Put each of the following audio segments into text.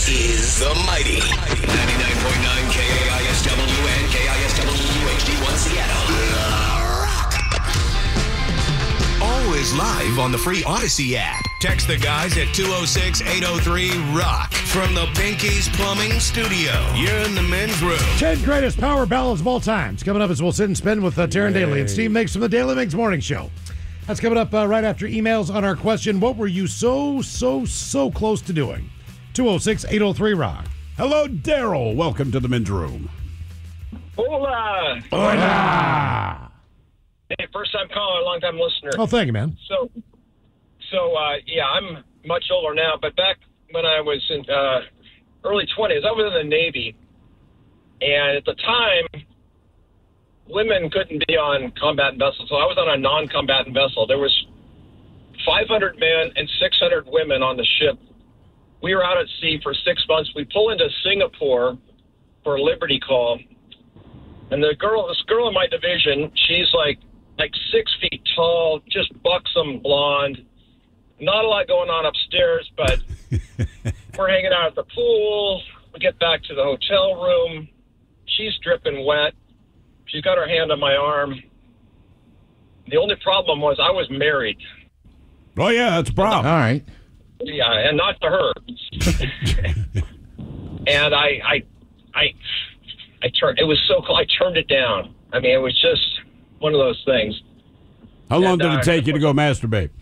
is the mighty 99.9 KAISW and KISW HD1 Seattle. Always live on the free Odyssey app. Text the guys at 206-803-ROCK from the Pinky's Plumbing Studio. You're in the men's room. 10 greatest power ballads of all time. It's coming up as we'll sit and spin with Taryn Daly and Steve Mix from the Daily Mix Morning Show. That's coming up right after emails on our question, what were you so close to doing? 206-803-ROCK. Hello, Daryl. Welcome to the men's room. Hola. Hola. Hey, first time caller, long time listener. Oh, thank you, man. So, yeah, I'm much older now, but back when I was in early 20s, I was in the Navy, and at the time, women couldn't be on combatant vessels, so I was on a non-combatant vessel. There was 500 men and 600 women on the ship. We were out at sea for 6 months. We pull into Singapore for a Liberty call, and this girl in my division, she's like 6 feet tall, just buxom blonde. Not a lot going on upstairs, but we're hanging out at the pool. We get back to the hotel room. She's dripping wet. She's got her hand on my arm. The only problem was I was married. Oh, yeah, that's a problem. All right. Yeah, and not to her. And I turned. It was so cool. I turned it down. I mean, it was just one of those things. How long did it take you to go masturbate?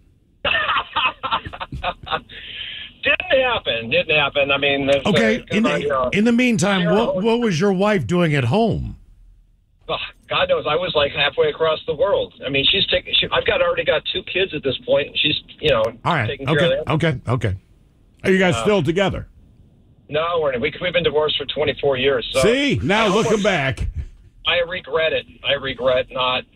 Didn't happen. I mean, Okay. In the meantime, what was your wife doing at home? God knows, I was like halfway across the world. I mean, I've already got 2 kids at this point. And she's, all right. taking care of them. Okay. Are you guys still together? No, we've been divorced for 24 years. So See, now looking back. I regret it. I regret not.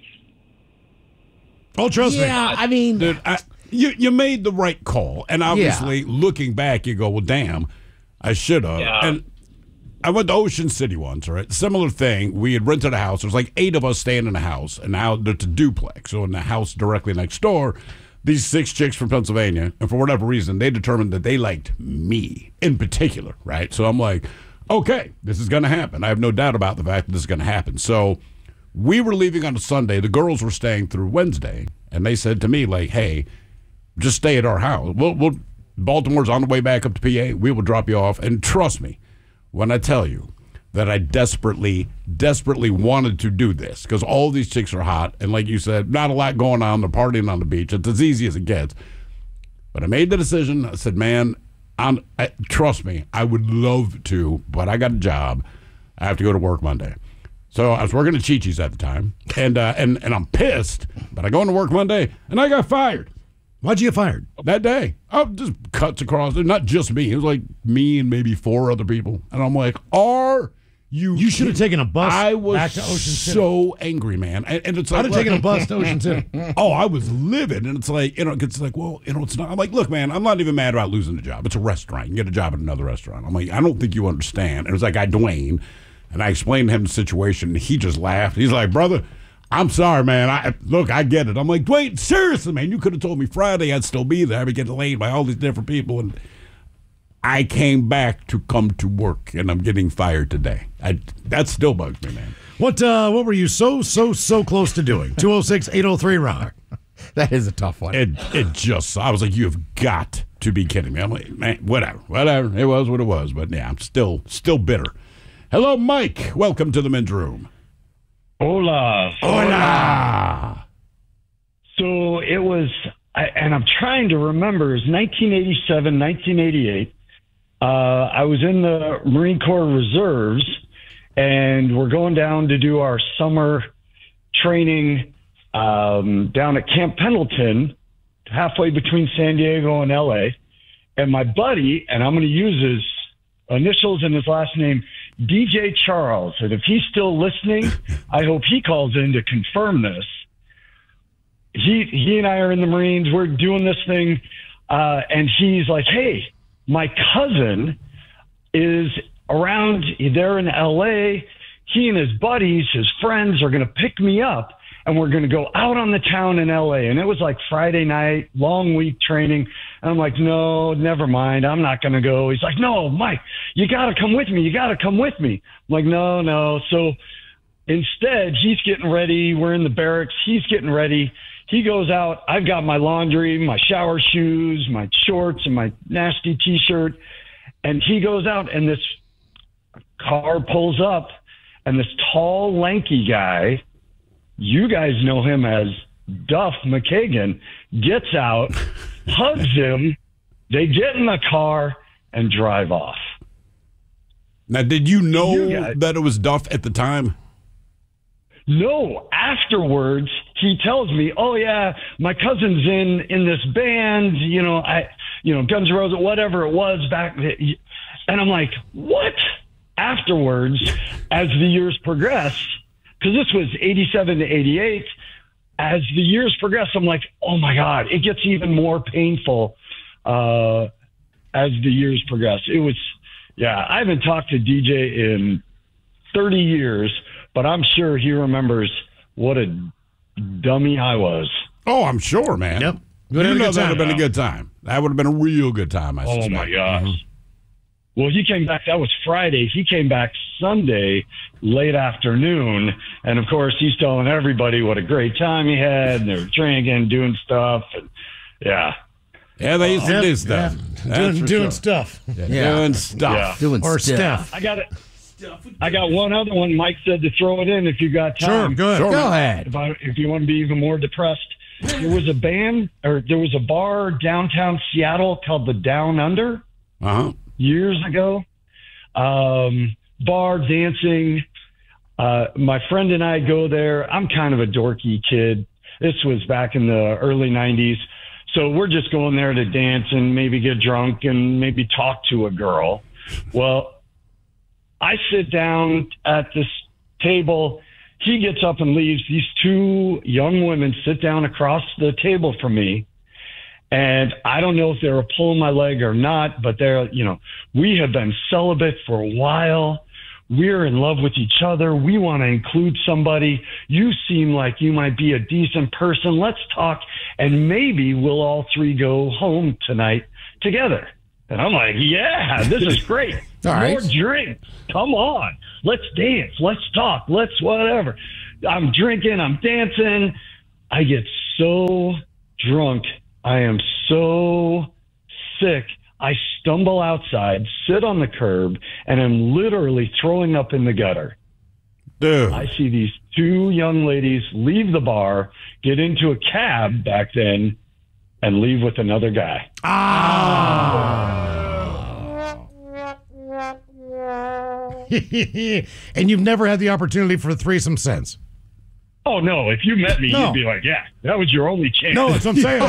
Oh, trust me. Yeah, I mean, Dude, you made the right call. And obviously, looking back, you go, well, damn, I should have. Yeah. And I went to Ocean City once, right? Similar thing. We had rented a house. There was like 8 of us staying in a house, and now it's a duplex. So in the house directly next door, these 6 chicks from Pennsylvania, and for whatever reason, they determined that they liked me in particular, right? So I'm like, okay, this is going to happen. I have no doubt about the fact that this is going to happen. So we were leaving on a Sunday. The girls were staying through Wednesday, and they said to me, like, hey, just stay at our house. Baltimore's on the way back up to PA. We will drop you off. And trust me, when I tell you that I desperately wanted to do this, because all these chicks are hot, and like you said, not a lot going on. They're partying on the beach. It's as easy as it gets. But I made the decision. I said, man, trust me, I would love to, but I got a job. I have to go to work Monday. So I was working at Chi-Chi's at the time, and I'm pissed, but I go into work Monday, and I got fired. Why'd you get fired? That day. Oh, just cuts across. Not just me. It was like me and maybe 4 other people. And I'm like, you should have taken a bus back to Ocean City. So angry, man. And it's like, I'd have taken a bus to Ocean City. Oh, I was livid. And it's like, well, it's not. I'm like, look, man, I'm not even mad about losing the job. It's a restaurant. You can get a job at another restaurant. I'm like, I don't think you understand. And it was like, Dwayne. And I explained to him the situation. And he just laughed. He's like, brother, I'm sorry, man. I get it. I'm like, Dwayne, seriously, man, you could have told me Friday I'd still be there. I'd be getting laid by all these different people. And I came back to come to work, and I'm getting fired today. That still bugs me, man. What were you so close to doing? 206-803-ROCK. that is a tough one. It just, I was like, you've got to be kidding me. I'm like, man, whatever. It was what it was. But yeah, I'm still bitter. Hello, Mike. Welcome to the men's room. Hola. Hola. So it was, and I'm trying to remember, it was 1987, 1988. I was in the Marine Corps Reserves, and we're going down to do our summer training down at Camp Pendleton, halfway between San Diego and L.A. And my buddy, and I'm going to use his initials and his last name, DJ Charles. And if he's still listening, I hope he calls in to confirm this. He and I are in the Marines. We're doing this thing. And he's like, hey, my cousin is around there in L.A. He and his buddies, his friends, are going to pick me up, and we're going to go out on the town in L.A. And it was like Friday night, long week training. And I'm like, no, never mind. I'm not going to go. He's like, no, Mike, you got to come with me. You got to come with me. I'm like, no. So instead, he's getting ready. We're in the barracks. He's getting ready. He goes out. I've got my laundry, my shower shoes, my shorts, and my nasty T-shirt. And he goes out, and this car pulls up, and this tall, lanky guy, you guys know him as Duff McKagan, gets out, hugs him. They get in the car and drive off. Now, did you know that it was Duff at the time? No. Afterwards, he tells me, "Oh yeah, my cousin's in this band. Guns N' Roses, whatever it was back." And I'm like, "What?" Afterwards, as the years progress, because this was 87 to 88, as the years progress, I'm like, "Oh my God!" It gets even more painful as the years progress. It was, I haven't talked to DJ in 30 years. But I'm sure he remembers what a dummy I was. Oh, I'm sure, man. Yep. You know that would have been a good time. That would have been a real good time, I suspect. Oh, my gosh. Well, he came back. That was Friday. He came back Sunday, late afternoon. And, of course, he's telling everybody what a great time he had. And they were drinking, doing stuff. And, Yeah, they used to do stuff. Yeah. Doing stuff. Doing stuff. Doing Or stuff. stuff. I got one other one. Mike said to throw it in if you got time. Sure, go ahead. Go ahead. If you want to be even more depressed. There was a bar downtown Seattle called the Down Under years ago. Bar, dancing. My friend and I go there. I'm kind of a dorky kid. This was back in the early 90s. So we're just going there to dance and maybe get drunk and maybe talk to a girl. Well, I sit down at this table. He gets up and leaves. These two young women sit down across the table from me. And I don't know if they were pulling my leg or not, but we have been celibate for a while. We're in love with each other. We want to include somebody. You seem like you might be a decent person. Let's talk. And maybe we'll all three go home tonight together. And I'm like, yeah, this is great. All right. More drinks. Come on. Let's dance. Let's talk. Let's whatever. I'm drinking. I'm dancing. I get so drunk. I am so sick. I stumble outside, sit on the curb, and am literally throwing up in the gutter. Dude. I see these two young ladies leave the bar, get into a cab back then, and leave with another guy. And you've never had the opportunity for a threesome since? Oh, no. If you met me, No. you'd be like, yeah, that was your only chance. No, that's what I'm saying.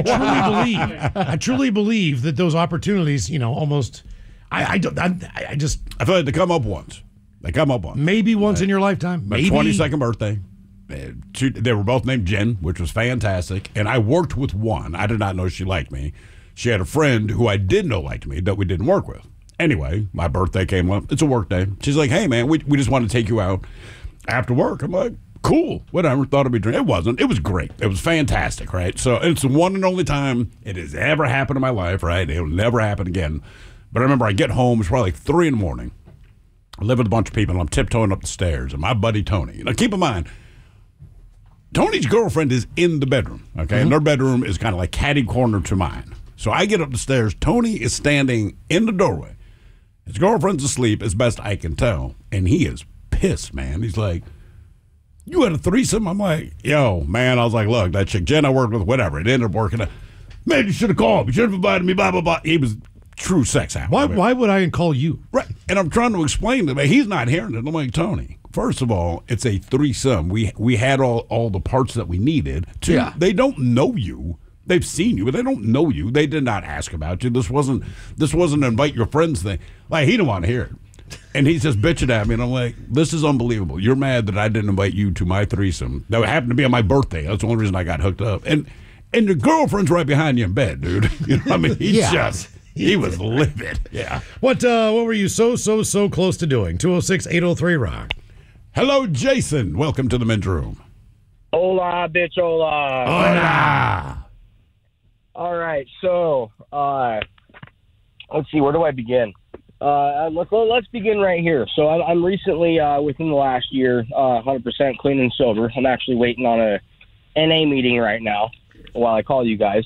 I truly believe that those opportunities, almost, I feel like they come up once. Maybe once in your lifetime. My Maybe. 22nd birthday. They were both named Jen, which was fantastic. And I worked with one. I did not know she liked me. She had a friend who I did know liked me that we didn't work with. Anyway, my birthday came up. It's a work day. She's like, hey, man, we just want to take you out after work. I'm like, cool, whatever. Thought it'd be drink. It wasn't. It was great. It was fantastic, right? So it's the one and only time it has ever happened in my life, right? It'll never happen again. But I remember I get home. It's probably like 3 a.m. I live with a bunch of people, and I'm tiptoeing up the stairs. And my buddy Tony, keep in mind, Tony's girlfriend is in the bedroom, okay? And their bedroom is kind of like catty corner to mine. So I get up the stairs. Tony is standing in the doorway. His girlfriend's asleep, as best I can tell, and he is pissed, man. He's like, you had a threesome? I'm like, yo, man. I was like, look, that chick Jen I worked with, whatever. It ended up working out. Man, you should have called me. You should have invited me, blah, blah, blah. He was true sex hound. Why would I call you? Right. And I'm trying to explain to him. He's not hearing it. I'm like, Tony, first of all, it's a threesome. We had all the parts that we needed. Two, they don't know you. They've seen you, but they don't know you. They did not ask about you. This wasn't an invite your friends thing. Like, he didn't want to hear it. And he's just bitching at me, and I'm like, this is unbelievable. You're mad that I didn't invite you to my threesome. That happened to be on my birthday. That's the only reason I got hooked up. And your girlfriend's right behind you in bed, dude. You know what I mean? He was livid. Yeah. What were you so close to doing? 206-803-ROCK. Hello, Jason. Welcome to the men's room. Hola, bitch, hola. Hola. All right, so let's see. Where do I begin? Let's begin right here. So I'm recently, within the last year, 100% clean and sober. I'm actually waiting on a NA meeting right now while I call you guys.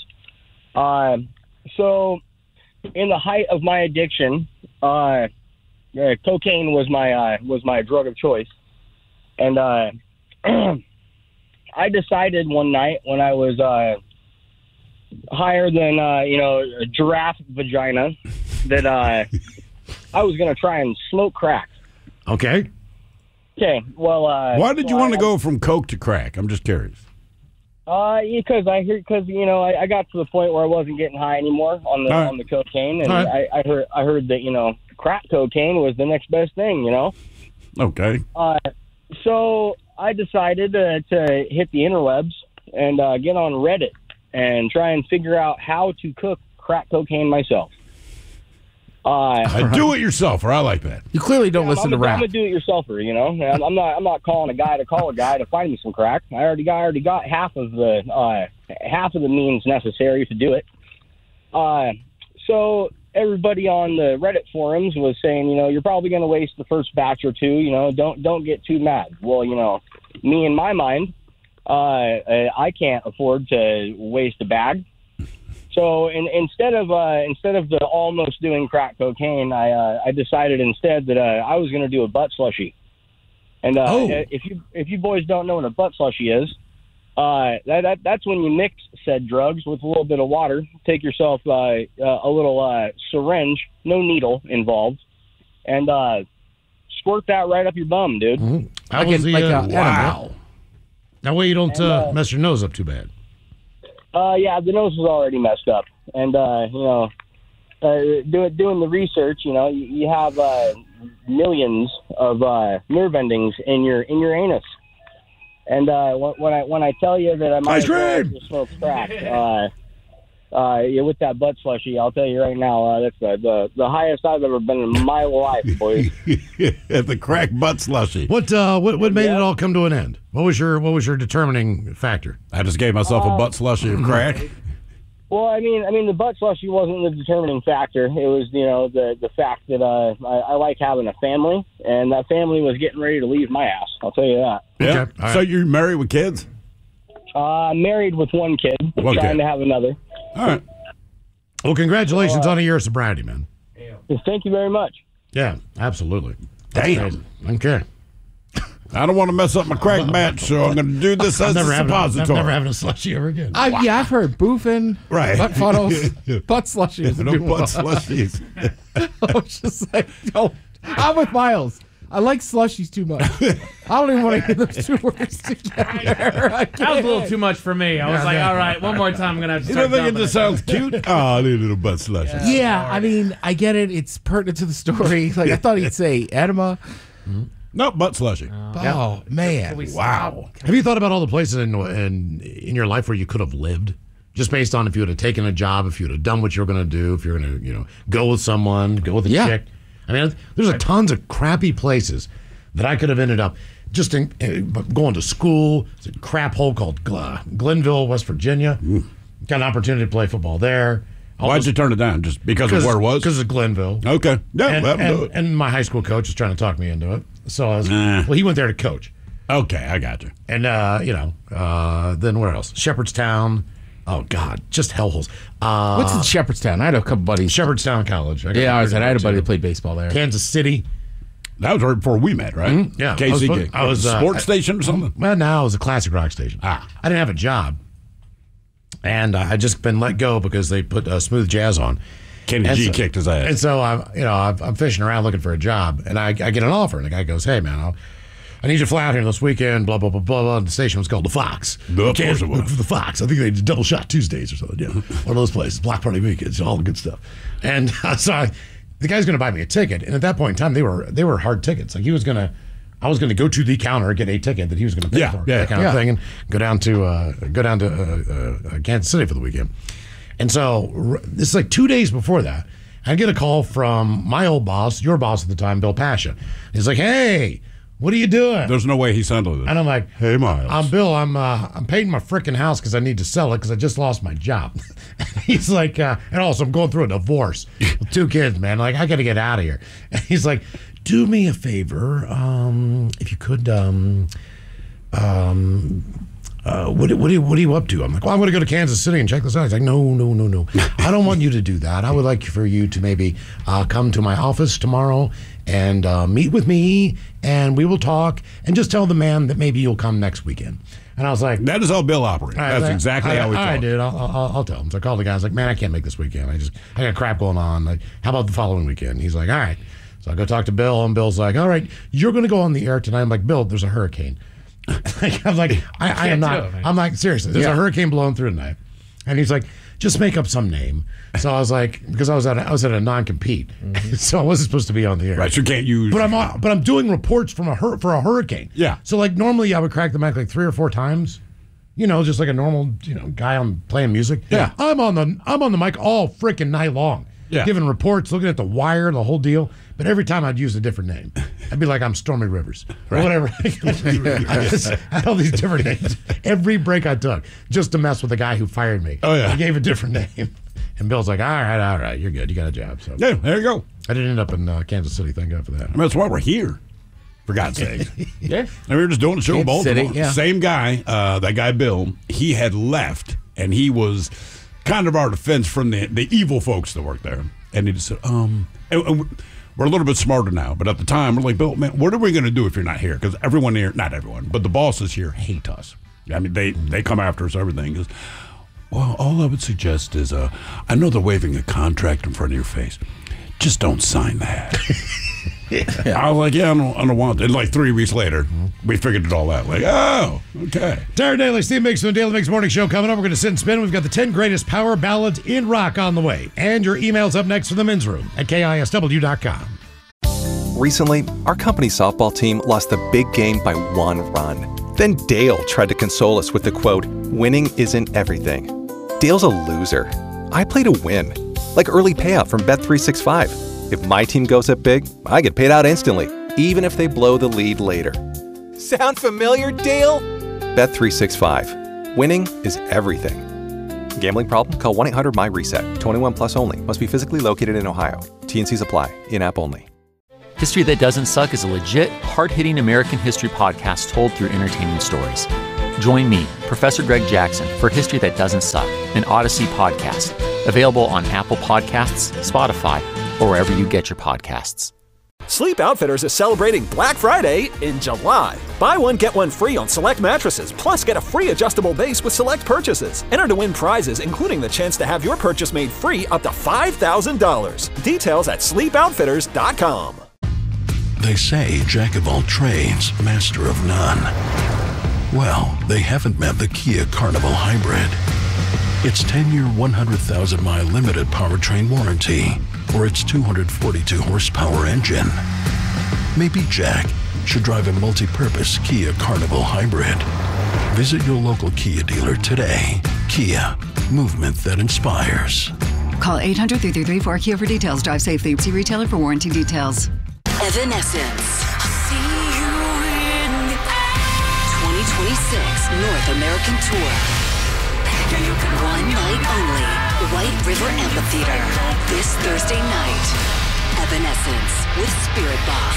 So in the height of my addiction, cocaine was my drug of choice, and I decided one night when I was higher than a giraffe vagina that I was going to try and smoke crack. Okay. Okay. Well, why did you want to go from coke to crack? I'm just curious. Because I got to the point where I wasn't getting high anymore on the cocaine, and I heard that crack cocaine was the next best thing. Okay. So I decided to hit the interwebs and get on Reddit and try and figure out how to cook crack cocaine myself. Do it yourself, or I like that. You clearly don't listen to rap. I'm a do-it-yourselfer, I'm not calling a guy to find me some crack. I already got half of the means necessary to do it. So everybody on the Reddit forums was saying, you're probably going to waste the first batch or two. Don't get too mad. Well, me in my mind, I can't afford to waste a bag. So instead of the almost doing crack cocaine, I decided instead that I was going to do a butt slushy. And if you boys don't know what a butt slushy is, that's when you mix said drugs with a little bit of water. Take yourself a little syringe, no needle involved, and squirt that right up your bum, dude. Mm-hmm. Wow. That way you don't mess your nose up too bad. Yeah, the nose was already messed up, and doing the research, you have millions of nerve endings in your anus, and when I tell you that I might just smoke crack, with that butt slushy, I'll tell you right now, that's the highest I've ever been in my life, boys. The crack butt slushy. What made it all come to an end? What was your determining factor? I just gave myself a butt slushy of crack. Well, I mean, the butt slushy wasn't the determining factor. It was, the fact that I like having a family, and that family was getting ready to leave my ass. I'll tell you that. Yeah. Okay. Right. So you're married with kids? Married with one kid, trying to have another. All right. Well, congratulations on a year of sobriety, man. Thank you very much. Yeah, absolutely. Damn. Okay. I don't want to mess up my crack batch, so I'm going to do this as a suppository. Never having a slushy ever again. Yeah, I've heard boofing, right, butt funnels, butt slushies. No butt slushies. I was just like, I'm with Miles. I like slushies too much. I don't even want to hear those two words together. That was a little too much for me. I was like, all right, one more time I'm going to have to You start don't think it just sounds dumping cute? Oh, a little butt slushy. Yeah, I mean, I get it. It's pertinent to the story. Like, I thought he'd say enema. No, butt slushy. Oh, man. Wow. Have you thought about all the places in your life where you could have lived? Just based on if you would have taken a job, if you would have done what you were going to do, if you're going to, go with someone, go with a chick. I mean, there's tons of crappy places that I could have ended up just going to school. It's a crap hole called Glenville, West Virginia. Got an opportunity to play football there. Why'd you turn it down? Just because of where it was? Because of Glenville. Okay. Yeah, and my high school coach was trying to talk me into it. So I was, well, he went there to coach. Okay, I got you. And, then where else? Shepherdstown. Oh, God, just hellholes. What's in Shepherdstown? I had a couple buddies. Shepherdstown College. I had a buddy that played baseball there. Kansas City. That was right before we met, right? Mm-hmm. Yeah. KC. I was sports station or something? Well, no, it was a classic rock station. I didn't have a job. And I'd just been let go because they put smooth jazz on. Kenny G kicked his ass. And so I'm fishing around looking for a job, and I get an offer, and the guy goes, "Hey, man, I need you to fly out here this weekend." Blah blah blah blah blah. And the station was called the Fox. Of course it was. The Fox. I think they did double shot Tuesdays or something. Yeah, one of those places. Block party weekends, all the good stuff. And so the guy's going to buy me a ticket, and at that point in time, they were hard tickets. Like I was going to go to the counter, get a ticket that he was going to pay for, that kind of thing, and go down to Kansas City for the weekend. And so this is like 2 days before that, I get a call from my old boss, your boss at the time, Bill Pasha. He's like, "Hey, what are you doing? There's no way he's handling this. And I'm like, hey, Miles. I'm Bill. I'm painting my freaking house because I need to sell it because I just lost my job. He's like, and also I'm going through a divorce with 2 kids, man. Like, I got to get out of here. And he's like, do me a favor, if you could, what are you up to? I'm like, well, I'm going to go to Kansas City and check this out. He's like, no. I don't want you to do that. I would like for you to maybe come to my office tomorrow and meet with me, and we will talk, and just tell the man that maybe you'll come next weekend. And I was like, that is how Bill operates. That's exactly how he talks. I did. I'll tell him. So I called the guy. I was like, man, I can't make this weekend. I got crap going on. Like, how about the following weekend? He's like, all right. So I go talk to Bill, and Bill's like, all right, you're going to go on the air tonight. I'm like, Bill, there's a hurricane. I'm like, I am not. I'm like, seriously, there's a hurricane blowing through tonight. And he's like, just make up some name. So I was like, because I was at a non-compete, so I wasn't supposed to be on the air. Right, so you can't use. But I'm doing reports for a hurricane. Yeah. So like normally I would crack the mic like 3 or 4 times, just like a normal guy on playing music. Yeah. I'm on the mic all freaking night long. Yeah. Giving reports, looking at the wire, the whole deal. But every time I'd use a different name. I'd be like, I'm Stormy Rivers. Or whatever. I had all these different names. Every break I took, just to mess with the guy who fired me. Oh, yeah. I gave a different name. And Bill's like, all right, you're good. You got a job. So Yeah, there you go. I didn't end up in Kansas City. Thank God for that. I mean, that's why we're here, for God's sake. Yeah. And we were just doing a show in Kansas Baltimore. City, yeah. Same guy, that guy Bill, he had left, and he was kind of our defense from the evil folks that work there. And he just said, and we're a little bit smarter now, but at the time, we're like, Bill, man, what are we going to do if you're not here? Because everyone here, not everyone, but the bosses here hate us. I mean, they come after us, everything. Because, well, all I would suggest is, I know they're waving a contract in front of your face. Just don't sign that. I was like, yeah, I don't want it. And like 3 weeks later, we figured it all out. Like, oh, okay. Tara Daly, Steve Mix from the Daily Mix Morning Show coming up. We're going to sit and spin. We've got the 10 greatest power ballads in rock on the way. And your email's up next from the men's room at KISW.com. Recently, our company's softball team lost the big game by 1 run. Then Dale tried to console us with the quote, winning isn't everything. Dale's a loser. I play to win. Like early payout from Bet365. If my team goes up big, I get paid out instantly, even if they blow the lead later. Sound familiar, Dale? Bet365. Winning is everything. Gambling problem? Call 1-800-MY-RESET. 21 plus only. Must be physically located in Ohio. T&Cs apply. In-app only. History That Doesn't Suck is a legit, hard-hitting American history podcast told through entertaining stories. Join me, Professor Greg Jackson, for History That Doesn't Suck, an Odyssey podcast. Available on Apple Podcasts, Spotify, or wherever you get your podcasts. Sleep Outfitters is celebrating Black Friday in July. Buy one, get one free on select mattresses, plus get a free adjustable base with select purchases. Enter to win prizes, including the chance to have your purchase made free up to $5,000. Details at sleepoutfitters.com. They say jack of all trades, master of none. Well, they haven't met the Kia Carnival Hybrid. Its 10-year, 100,000-mile limited powertrain warranty for its 242 horsepower engine. Maybe Jack should drive a multi-purpose Kia Carnival Hybrid. Visit your local Kia dealer today. Kia, movement that inspires. Call 800-333-4KIA for details. Drive safely. See retailer for warranty details. Evanescence. 2026 North American Tour. One night only. White River Amphitheater. This Thursday night. Evanescence with Spirit Box.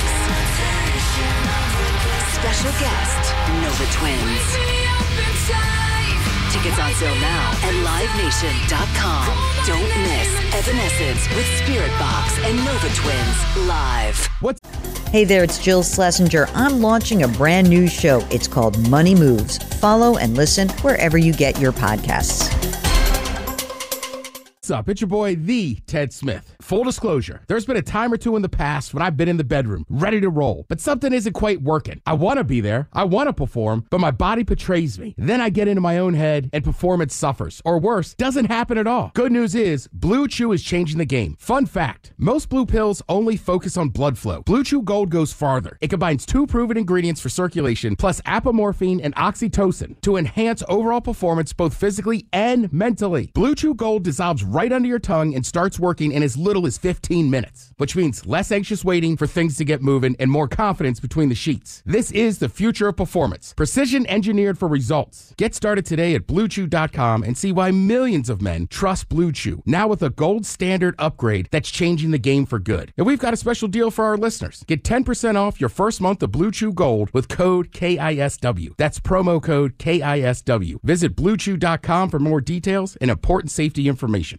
Special guest, Nova Twins. Tickets on sale now at LiveNation.com. Don't miss Evanescence with Spirit Box and Nova Twins live. Hey there, it's Jill Schlesinger. I'm launching a brand new show. It's called Money Moves. Follow and listen wherever you get your podcasts. What's up? It's your boy, the Ted Smith. Full disclosure, there's been a time or two in the past when I've been in the bedroom, ready to roll, but something isn't quite working. I want to be there, I want to perform, but my body betrays me. Then I get into my own head and performance suffers. Or worse, doesn't happen at all. Good news is, Blue Chew is changing the game. Fun fact, most blue pills only focus on blood flow. Blue Chew Gold goes farther. It combines 2 proven ingredients for circulation, plus apomorphine and oxytocin to enhance overall performance both physically and mentally. Blue Chew Gold dissolves right under your tongue and starts working in as little as 15 minutes, which means less anxious waiting for things to get moving and more confidence between the sheets. This is the future of performance. Precision engineered for results. Get started today at BlueChew.com and see why millions of men trust Blue Chew, now with a gold standard upgrade that's changing the game for good. And we've got a special deal for our listeners. Get 10% off your first month of Blue Chew Gold with code KISW. That's promo code KISW. Visit BlueChew.com for more details and important safety information.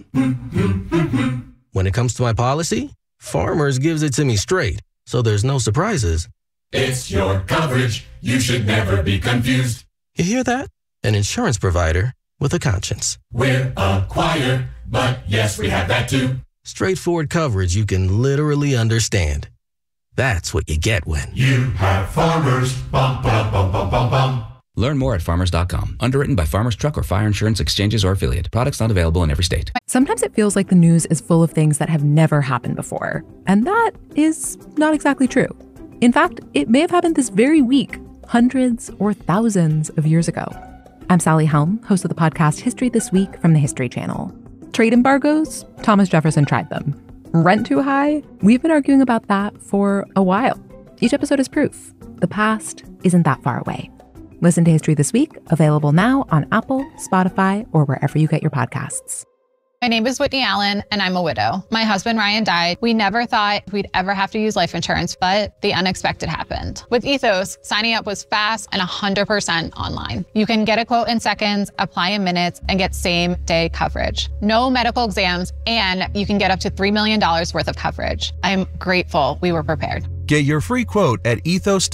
When it comes to my policy, Farmers gives it to me straight, so there's no surprises. It's your coverage. You should never be confused. You hear that? An insurance provider with a conscience. We're a choir, but yes, we have that too. Straightforward coverage you can literally understand. That's what you get when you have Farmers. Bum, bum, bum, bum, bum, bum. Learn more at farmers.com. Underwritten by Farmers Truck or Fire Insurance Exchanges or Affiliate. Products not available in every state. Sometimes it feels like the news is full of things that have never happened before. And that is not exactly true. In fact, it may have happened this very week, hundreds or thousands of years ago. I'm Sally Helm, host of the podcast History This Week from the History Channel. Trade embargoes? Thomas Jefferson tried them. Rent too high? We've been arguing about that for a while. Each episode is proof. The past isn't that far away. Listen to History This Week, available now on Apple, Spotify, or wherever you get your podcasts. My name is Whitney Allen, and I'm a widow. My husband, Ryan, died. We never thought we'd ever have to use life insurance, but the unexpected happened. With Ethos, signing up was fast and 100% online. You can get a quote in seconds, apply in minutes, and get same-day coverage. No medical exams, and you can get up to $3 million worth of coverage. I'm grateful we were prepared. Get your free quote at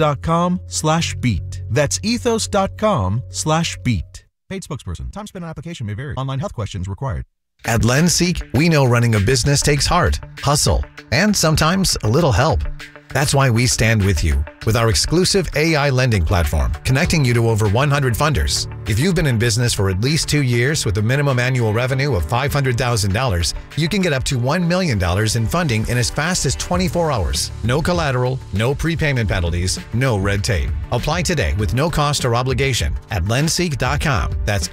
ethos.com/beat. That's ethos.com/beat. Paid spokesperson. Time spent on application may vary. Online health questions required. At Lenseek, we know running a business takes heart, hustle, and sometimes a little help. That's why we stand with you with our exclusive AI lending platform, connecting you to over 100 funders. If you've been in business for at least 2 years with a minimum annual revenue of $500,000, you can get up to $1 million in funding in as fast as 24 hours. No collateral, no prepayment penalties, no red tape. Apply today with no cost or obligation at lenseek.com. That's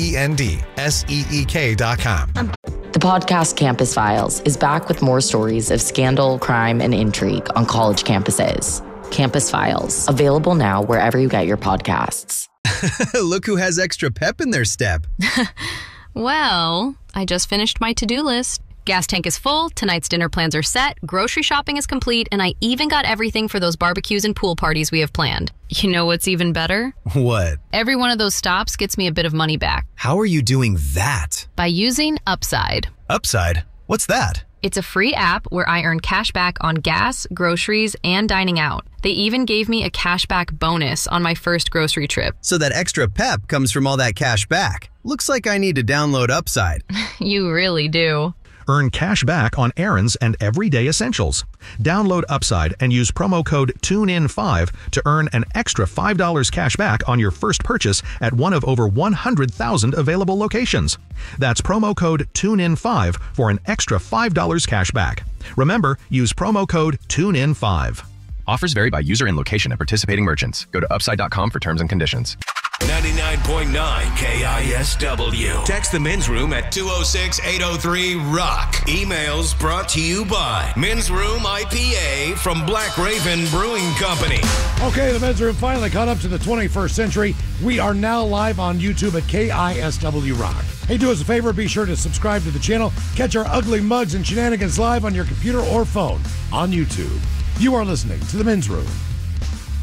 LENDSEEK.com. The podcast Campus Files is back with more stories of scandal, crime, and intrigue on college campuses. Campus Files, available now wherever you get your podcasts. Look who has extra pep in their step. Well, I just finished my to-do list. Gas tank is full, tonight's dinner plans are set, grocery shopping is complete, and I even got everything for those barbecues and pool parties we have planned. You know what's even better? What? Every one of those stops gets me a bit of money back. How are you doing that? By using Upside. Upside? What's that? It's a free app where I earn cash back on gas, groceries, and dining out. They even gave me a cashback bonus on my first grocery trip. So that extra pep comes from all that cash back. Looks like I need to download Upside. You really do. Earn cash back on errands and everyday essentials. Download Upside and use promo code TUNEIN5 to earn an extra $5 cash back on your first purchase at one of over 100,000 available locations. That's promo code TUNEIN5 for an extra $5 cash back. Remember, use promo code TUNEIN5. Offers vary by user and location at participating merchants. Go to upside.com for terms and conditions. 99.9 KISW. Text the men's room at 206-803-ROCK. Emails brought to you by Men's Room IPA from Black Raven Brewing Company. Okay, the men's room finally caught up to the 21st century. We are now live on YouTube at KISW Rock. Hey, do us a favor, be sure to subscribe to the channel. Catch our ugly mugs and shenanigans live on your computer or phone on YouTube. You are listening to the men's room.